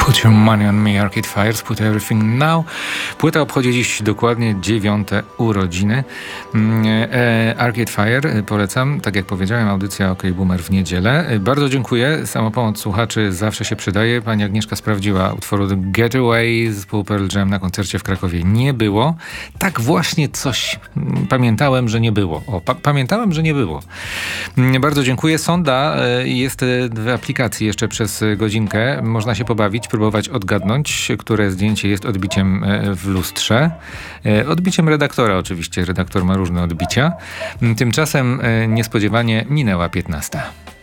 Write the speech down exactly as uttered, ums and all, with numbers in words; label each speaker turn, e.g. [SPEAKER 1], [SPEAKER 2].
[SPEAKER 1] Put Your Money on Me, Arcade Fire, Put Everything Now. Płyta obchodzi dziś dokładnie dziewiąte urodziny. E, Arcade Fire polecam, tak jak powiedziałem, audycja OK Boomer w niedzielę. Bardzo dziękuję, samopomoc słuchaczy zawsze się przydaje. Pani Agnieszka sprawdziła utworu The Getaway z Pearl Jam na koncercie w Krakowie. Nie było. Tak właśnie coś pamiętałem, że nie było. O, pa- pamiętałem, że nie było. Bardzo dziękuję. Sonda jest w aplikacji jeszcze przez godzinkę. Można się pobawić, próbować odgadnąć, które zdjęcie jest odbiciem w lustrze. Odbiciem redaktora oczywiście. Redaktor ma różne odbicia. Tymczasem niespodziewanie minęła piętnasta.